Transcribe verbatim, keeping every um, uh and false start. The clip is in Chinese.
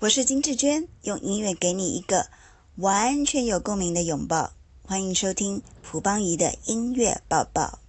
我是金智娟，用音乐给你一个完全有共鸣的拥抱。欢迎收听蒲邦仪的音乐抱抱。